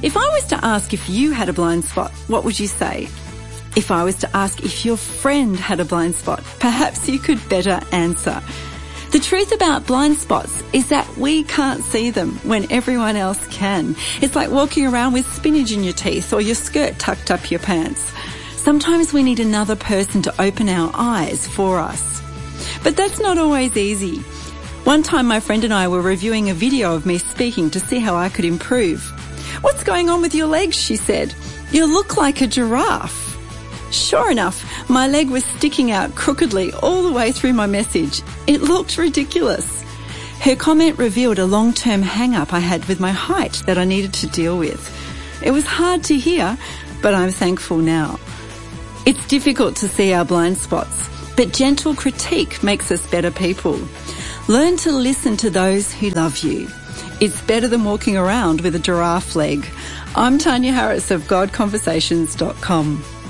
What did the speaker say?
If I was to ask if you had a blind spot, what would you say? If I was to ask if your friend had a blind spot, perhaps you could better answer. The truth about blind spots is that we can't see them when everyone else can. It's like walking around with spinach in your teeth or your skirt tucked up your pants. Sometimes we need another person to open our eyes for us. But that's not always easy. One time my friend and I were reviewing a video of me speaking to see how I could improve. "What's going on with your legs?" she said. "You look like a giraffe." Sure enough, my leg was sticking out crookedly all the way through my message. It looked ridiculous. Her comment revealed a long-term hang-up I had with my height that I needed to deal with. It was hard to hear, but I'm thankful now. It's difficult to see our blind spots, but gentle critique makes us better people. Learn to listen to those who love you. It's better than walking around with a giraffe leg. I'm Tanya Harris of GodConversations.com.